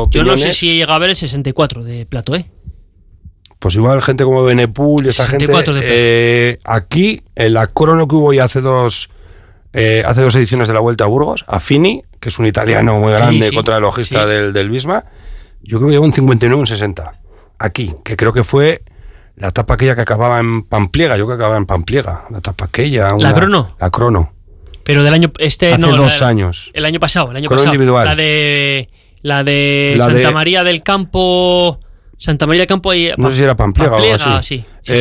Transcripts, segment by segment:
opiniones. Yo no sé si llega a ver el 64 de plato, Pues igual gente como Benepul y esa gente. Aquí, en la crono que hubo ya hace dos ediciones de la Vuelta a Burgos, Affini, que es un italiano muy grande, contrarrelojista del Visma, yo creo que lleva un 59, un 60. Aquí, que creo que fue la etapa aquella que acababa en Pampliega, la etapa aquella. ¿La crono? La crono. Pero del año... Hace 2 años. El año pasado. Crono individual. La de Santa María del Campo... Santa María del Campo... No sé si era Pampliega o algo así. Sí.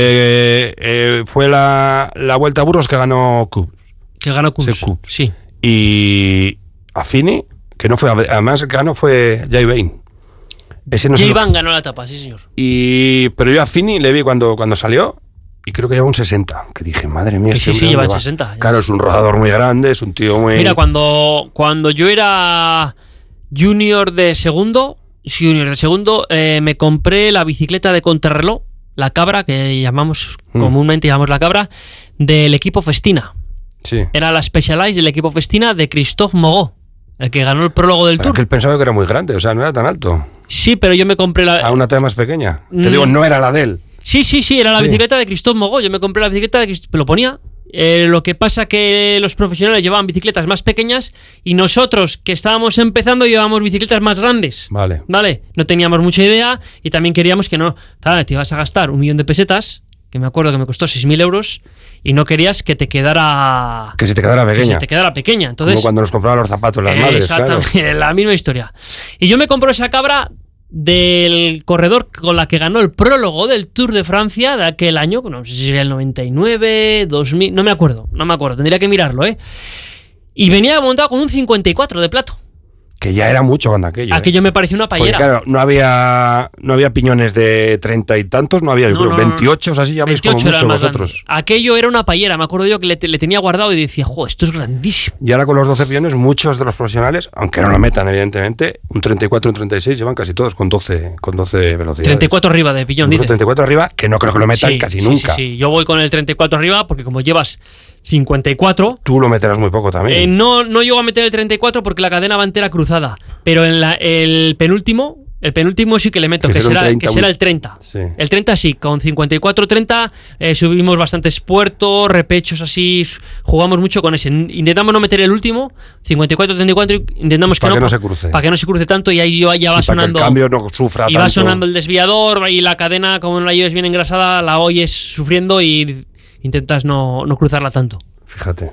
Fue la Vuelta a Burgos que ganó Kups. Sí. Y Affini, que no fue... Además el que ganó fue Jay Bain. Jay Van ganó la etapa, sí señor. Pero yo a Affini le vi cuando salió y creo que lleva un 60. Que dije, madre mía. Que sí, lleva el 60. Claro, es un rodador muy grande, es un tío muy... Mira, cuando yo era junior de segundo, me compré la bicicleta de contrarreloj, la Cabra, que comúnmente llamamos la Cabra, del equipo Festina. Sí. Era la Specialized del equipo Festina de Christophe Mogot, el que ganó el prólogo del Tour. Que él pensaba que era muy grande, o sea, no era tan alto. Sí, pero yo me compré a una talla más pequeña. Te digo, no era la de él. Sí, era la bicicleta de Christophe Mogot. Yo me compré la bicicleta de Christophe, lo ponía. Lo que pasa que los profesionales llevaban bicicletas más pequeñas y nosotros, que estábamos empezando, llevábamos bicicletas más grandes. Vale. No teníamos mucha idea y también queríamos que no... Te ibas a gastar 1.000.000 de pesetas, que me acuerdo que me costó 6.000 euros, y no querías que te quedara... Que se te quedara pequeña. Entonces, como cuando nos compraban los zapatos las madres. Exactamente, claro. La misma historia. Y yo me compro esa Cabra del corredor con la que ganó el prólogo del Tour de Francia de aquel año, no sé si sería el 99, 2000, no me acuerdo, tendría que mirarlo, y venía montado con un 54 de plato. Que ya era mucho cuando aquello. Aquello me pareció una payera. Porque, claro, no había piñones de 30 y tantos, no había, yo creo, 28, o sea, así ya veis como mucho vosotros. Aquello era una payera, me acuerdo yo que le tenía guardado y decía, esto es grandísimo. Y ahora con los 12 piñones, muchos de los profesionales, aunque no lo metan, evidentemente, un 34, un 36, llevan casi todos con 12 velocidades. 34 arriba de piñón, dice. 34 arriba, que no creo que lo metan casi nunca. Sí, yo voy con el 34 arriba, porque como llevas 54... Tú lo meterás muy poco también. No llego a meter el 34 porque la cadena va entera cruzada, pero en el penúltimo sí que le meto, que será el 30. Sí. El 30 sí, con 54-30 subimos bastantes puertos, repechos así, jugamos mucho con ese. Intentamos no meter el último, 54-34, intentamos para que no se cruce. Para que no se cruce tanto y ahí ya va sonando. Para que el cambio no sufra tanto. Y va sonando el desviador y la cadena, como no la lleves bien engrasada, la oyes sufriendo y intentas no cruzarla tanto. Fíjate.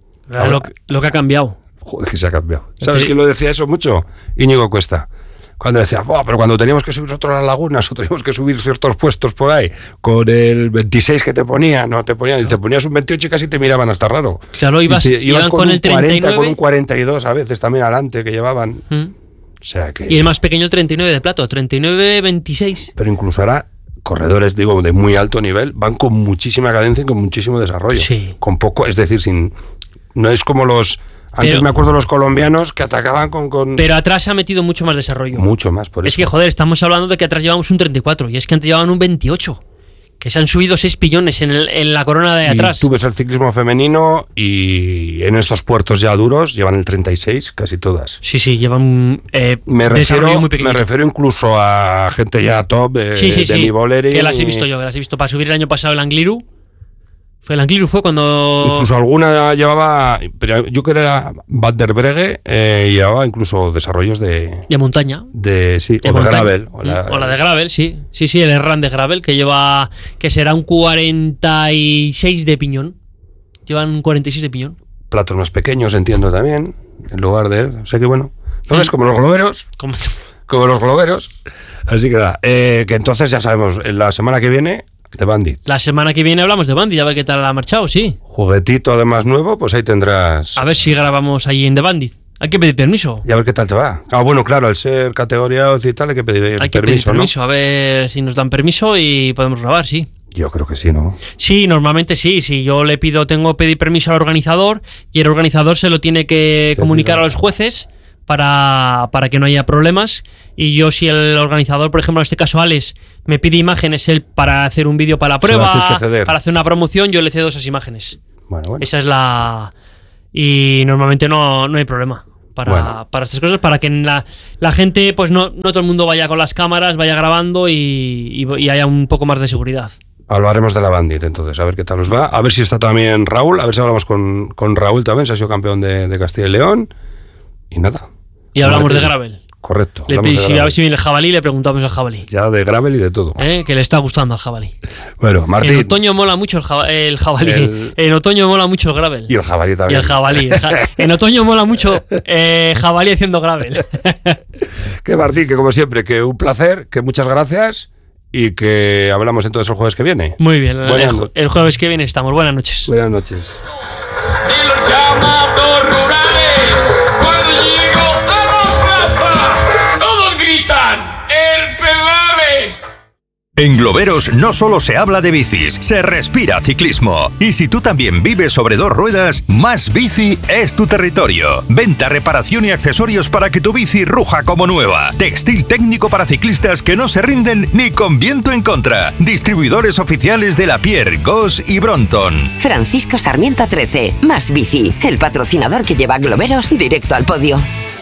Lo que ha cambiado. Joder, que se ha cambiado. ¿Sabes quién lo decía eso mucho? Íñigo Cuesta. Cuando decía, pero cuando teníamos que subir nosotros a las lagunas o teníamos que subir ciertos puestos por ahí, con el 26 que te ponían, te ponías un 28 y casi te miraban hasta raro. Claro, ibas con el 39. 40, con un 42 a veces también adelante que llevaban. O sea que... Y el más pequeño el 39 de plato, 39-26. Pero incluso ahora corredores, digo, de muy alto nivel, van con muchísima cadencia y con muchísimo desarrollo. Sí. Con poco, es decir, no es como los... Antes me acuerdo los colombianos que atacaban con... Pero atrás se ha metido mucho más desarrollo. Mucho más, por eso. Es que, estamos hablando de que atrás llevamos un 34 y es que antes llevaban un 28. Que se han subido 6 pillones en la corona de atrás. Y tú ves el ciclismo femenino y en estos puertos ya duros llevan el 36 casi todas. Sí, llevan desarrollo muy pequeño. Me refiero incluso a gente ya top de mi Boleri. Que las he visto yo, para subir el año pasado el Angliru. El Angliru fue cuando... Incluso alguna llevaba... Pero yo creo que era Van der Bregge, llevaba incluso desarrollos de montaña. O de gravel. O la de gravel, sí. Sí, el Erran de gravel, que será un 46 de piñón. Llevan un 46 de piñón. Platos más pequeños, entiendo también, en lugar de... O sea que bueno, no es como los globeros. Como los globeros. Así que nada, que entonces ya sabemos, la semana que viene... de Bandit. La semana que viene hablamos de Bandit, a ver qué tal ha marchado, sí. Juguetito además nuevo, pues ahí tendrás... A ver si grabamos ahí en The Bandit. Hay que pedir permiso. Y a ver qué tal te va. Bueno, claro, al ser categoría y tal hay que pedir permiso, ¿no? A ver si nos dan permiso y podemos grabar, sí. Yo creo que sí, ¿no? Sí, normalmente sí. Si yo tengo que pedir permiso al organizador y el organizador se lo tiene que comunicar a los jueces para que no haya problemas. Y yo, si el organizador, por ejemplo en este caso Alex, me pide imágenes él para hacer un vídeo para la prueba, para hacer una promoción, yo le cedo esas imágenes. Bueno. Esa es la... Y normalmente no hay problema. para estas cosas, para que la gente, pues no todo el mundo vaya con las cámaras, vaya grabando y haya un poco más de seguridad. Hablaremos de la Bandit, entonces, a ver qué tal os va. A ver si está también Raúl, a ver si hablamos con Raúl también, se ha sido campeón de Castilla y León. Y nada. Y hablamos de gravel. Correcto. A ver si viene el jabalí, le preguntamos al jabalí. Ya de gravel y de todo. Que le está gustando al jabalí. Bueno, Martín. En otoño mola mucho el jabalí. En otoño mola mucho el gravel. Y el jabalí también. Y el jabalí. En otoño mola mucho jabalí haciendo gravel. Que Martín, que como siempre, que un placer, que muchas gracias y que hablamos entonces el jueves que viene. Muy bien, el jueves que viene estamos. Buenas noches. Buenas noches. Y los llamados rurales, cuando llego a la plaza, todos gritan, ¡el Pedales! En Globeros no solo se habla de bicis, se respira ciclismo. Y si tú también vives sobre dos ruedas, Más Bici es tu territorio. Venta, reparación y accesorios para que tu bici ruja como nueva. Textil técnico para ciclistas que no se rinden ni con viento en contra. Distribuidores oficiales de Lapierre, Goss y Brompton. Francisco Sarmiento 13, Más Bici, el patrocinador que lleva a Globeros directo al podio.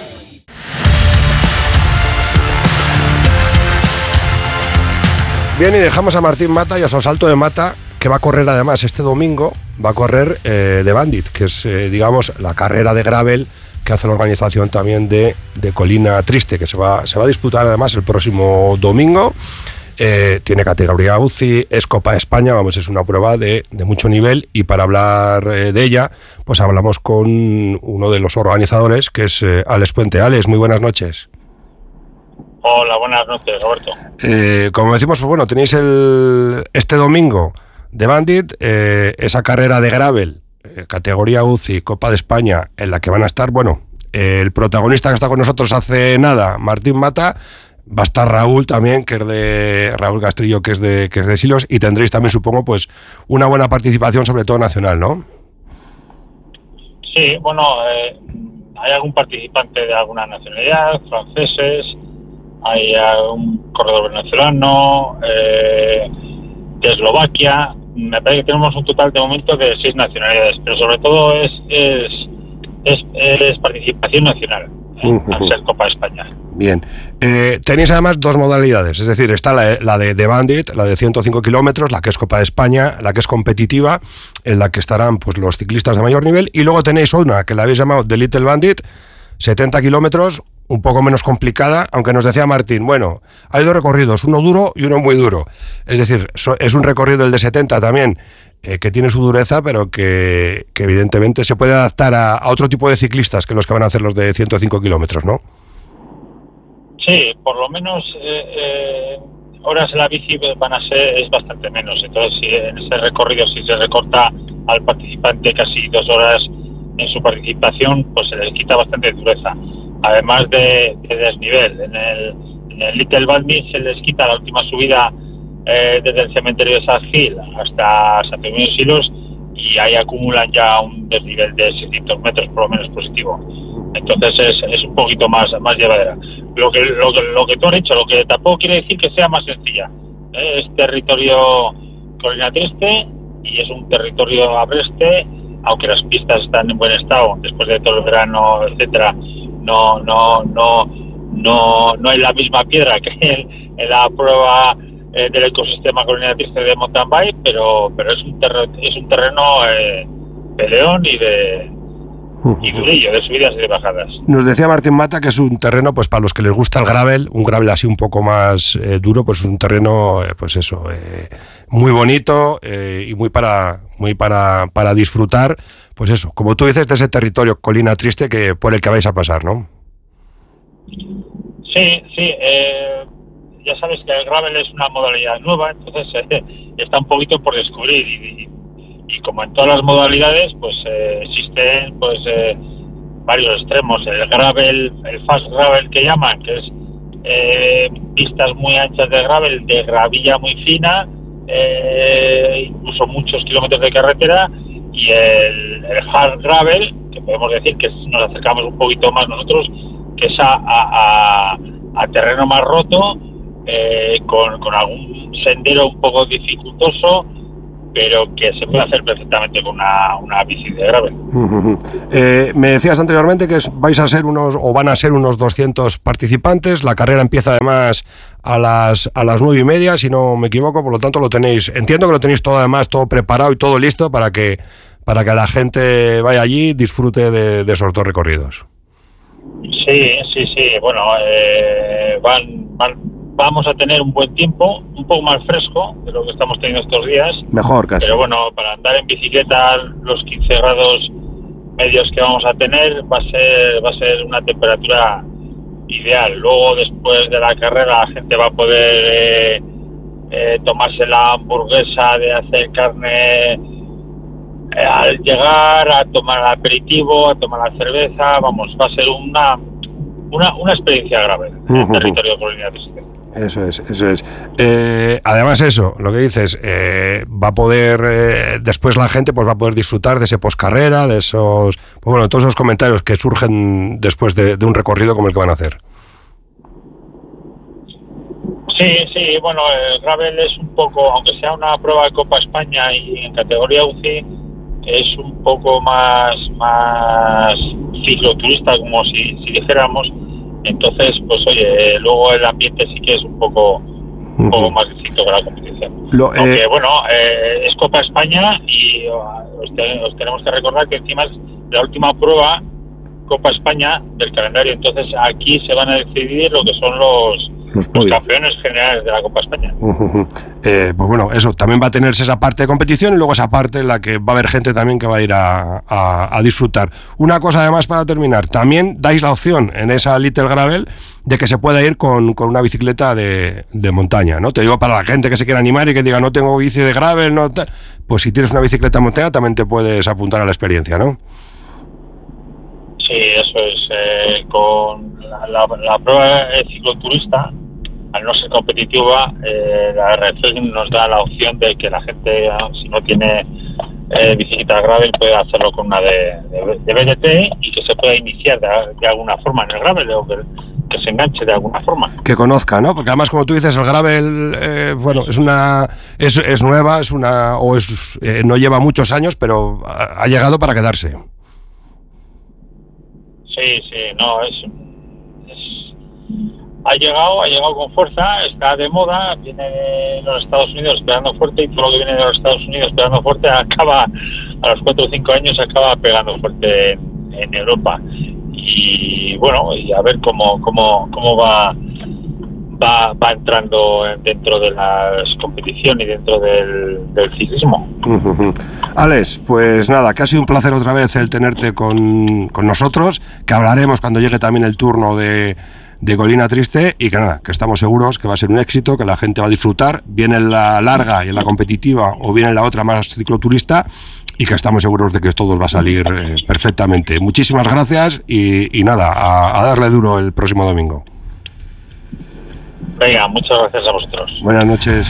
Bien, y dejamos a Martín Mata y a Sosalto de Mata, que va a correr además este domingo, va a correr de Bandit, que es, digamos, la carrera de gravel que hace la organización también de Colina Triste, que se va a disputar además el próximo domingo. Tiene categoría UCI, es Copa de España, vamos, es una prueba de mucho nivel, y para hablar de ella, pues hablamos con uno de los organizadores, que es Alex Puente. Alex, muy buenas noches. Hola, buenas noches, Roberto. Como decimos, pues bueno, tenéis este domingo de Bandit, esa carrera de gravel, categoría UCI, Copa de España, en la que van a estar, bueno, el protagonista que está con nosotros hace nada, Martín Mata, va a estar Raúl también, que es de Raúl Castrillo, que es de Silos, y tendréis también, supongo, pues una buena participación, sobre todo nacional, ¿no? Sí, bueno, hay algún participante de alguna nacionalidad, franceses, hay un corredor venezolano, de Eslovaquia. Me parece que tenemos un total de momento de 6 nacionalidades, pero sobre todo es participación nacional, al ser Copa de España. Bien. Tenéis además 2 modalidades, es decir, está la de Bandit, la de 105 kilómetros, la que es Copa de España, la que es competitiva, en la que estarán pues los ciclistas de mayor nivel, y luego tenéis una que la habéis llamado The Little Bandit, 70 kilómetros, un poco menos complicada, aunque nos decía Martín, bueno, hay 2 recorridos, uno duro y uno muy duro. Es decir, es un recorrido, el de 70 también, que tiene su dureza, pero que evidentemente se puede adaptar a otro tipo de ciclistas que los que van a hacer los de 105 kilómetros, ¿no? Sí, por lo menos horas en la bici es bastante menos. Entonces, si en ese recorrido, si se recorta al participante casi 2 horas en su participación, pues se les quita bastante dureza. Además de desnivel. En el Little Bandit se les quita la última subida desde el cementerio de South Hill hasta Santo Domingo de Silos, y ahí acumulan ya un desnivel de 600 metros por lo menos positivo. Entonces es un poquito más llevadera. Lo que tú has dicho, lo que tampoco quiere decir que sea más sencilla. Es territorio Colina Triste y es un territorio agreste, aunque las pistas están en buen estado después de todo el verano, etcétera. No hay la misma piedra que en la prueba del ecosistema Colina Triste de mountain bike, pero es un terreno peleón y durillo, de subidas y de bajadas. Nos decía Martín Mata que es un terreno, pues para los que les gusta el gravel, un gravel así un poco más duro, pues es un terreno, pues eso, muy bonito y muy para disfrutar, pues eso, como tú dices, de ese territorio Colina Triste que por el que vais a pasar, ¿no? Sí, ya sabes que el gravel es una modalidad nueva, entonces está un poquito por descubrir y como en todas las modalidades, pues existen pues varios extremos. El gravel, el fast gravel que llaman, que es pistas muy anchas de gravel, de gravilla muy fina, incluso muchos kilómetros de carretera, y el hard gravel, que podemos decir que nos acercamos un poquito más nosotros, que es a terreno más roto, con algún sendero un poco dificultoso, pero que se puede hacer perfectamente con una bici de gravel. Me decías anteriormente que vais a ser van a ser unos 200 participantes. La carrera empieza además a las 9:30, si no me equivoco, por lo tanto entiendo que lo tenéis todo preparado y todo listo para que la gente vaya allí, disfrute de esos 2 recorridos. Sí, bueno, vamos a tener un buen tiempo, un poco más fresco de lo que estamos teniendo estos días. Mejor casi. Pero bueno, para andar en bicicleta, los 15 grados medios que vamos a tener va a ser una temperatura ideal. Luego, después de la carrera, la gente va a poder tomarse la hamburguesa de hacer carne al llegar, a tomar el aperitivo, a tomar la cerveza. Vamos, va a ser una experiencia grave en el territorio de Colina Triste. Eso es. Además lo que dices, va a poder, después la gente pues va a poder disfrutar de ese postcarrera, de esos, todos esos comentarios que surgen después de un recorrido como el que van a hacer. Sí, bueno, el gravel es un poco, aunque sea una prueba de Copa España y en categoría UCI, es un poco más cicloturista, como si dijéramos. Entonces, pues oye, luego el ambiente sí que es un poco más distinto que la competición. Aunque bueno, es Copa España y os tenemos que recordar que encima es la última prueba Copa España del calendario. Entonces aquí se van a decidir lo que son los campeones generales de la Copa España. Pues bueno, eso también va a tenerse esa parte de competición y luego esa parte en la que va a haber gente también que va a ir a disfrutar. Una cosa además para terminar, también dais la opción en esa Little Gravel de que se pueda ir con una bicicleta de montaña, ¿no? Te digo, para la gente que se quiera animar y que diga no tengo bici de gravel, pues si tienes una bicicleta de montaña también te puedes apuntar a la experiencia, ¿no? Sí, eso es. Con la prueba de cicloturista, al no ser competitiva, la RC nos da la opción de que la gente, si no tiene bicicleta gravel, puede hacerlo con una de BTT y que se pueda iniciar de alguna forma en el gravel o que se enganche de alguna forma. Que conozca, ¿no? Porque además, como tú dices, el gravel, es nueva, no lleva muchos años, pero ha llegado para quedarse. Sí, no, ha llegado con fuerza, está de moda, viene de los Estados Unidos pegando fuerte y todo lo que viene de los Estados Unidos pegando fuerte acaba, a los 4 o 5 años acaba pegando fuerte en Europa. Y bueno, y a ver cómo va entrando dentro de las competiciones y dentro del ciclismo. Alex, pues nada, que ha sido un placer otra vez el tenerte con nosotros, que hablaremos cuando llegue también el turno de Colina Triste y que nada, que estamos seguros que va a ser un éxito, que la gente va a disfrutar, bien en la larga y en la competitiva o bien en la otra más cicloturista, y que estamos seguros de que todo va a salir perfectamente. Muchísimas gracias y nada, a darle duro el próximo domingo. Venga, muchas gracias a vosotros. Buenas noches.